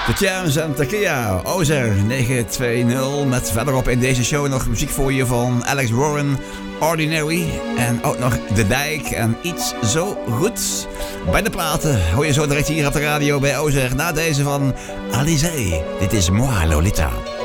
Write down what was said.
Jams en Takia, Ozer 920. Met verderop in deze show nog muziek voor je van Alex Warren, Ordinary. En ook nog De Dijk en Iets Zo Goed. Bij de platen hoor je zo direct hier op de radio bij Ozer. Na deze van Alizé. Dit is Moi Lolita.